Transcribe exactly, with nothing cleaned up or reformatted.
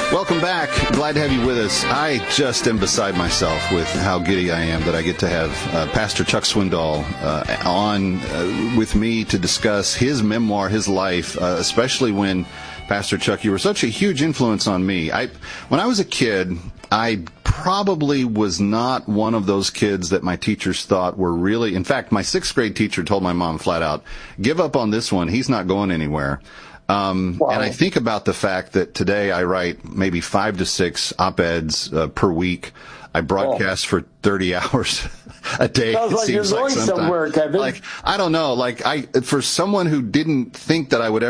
Welcome back. Glad to have you with us. I just am beside myself with how giddy I am that I get to have uh, Pastor Chuck Swindoll uh, on uh, with me to discuss his memoir, his life, uh, especially when, Pastor Chuck, you were such a huge influence on me. I, when I was a kid, I probably was not one of those kids that my teachers thought were really, in fact, my sixth grade teacher told my mom flat out, give up on this one. He's not going anywhere. Um, wow. And I think about the fact that today I write maybe five to six op-eds uh, per week. I broadcast oh. for thirty hours a day. Sounds it like seems you're like going somewhere, Kevin. Like, I don't know. Like, I, for someone who didn't think that I would ever